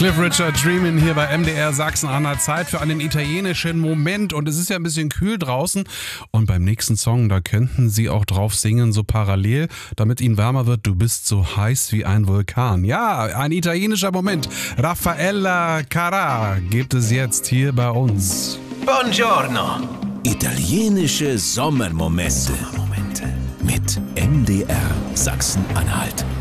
Cliff Richard Dreamin' hier bei MDR Sachsen-Anhalt. Zeit für einen italienischen Moment. Und es ist ja ein bisschen kühl draußen. Und beim nächsten Song, da könnten Sie auch drauf singen, so parallel, damit Ihnen wärmer wird. Du bist so heiß wie ein Vulkan. Ja, ein italienischer Moment. Raffaella Carrà gibt es jetzt hier bei uns. Buongiorno. Italienische Sommermomente mit MDR Sachsen-Anhalt.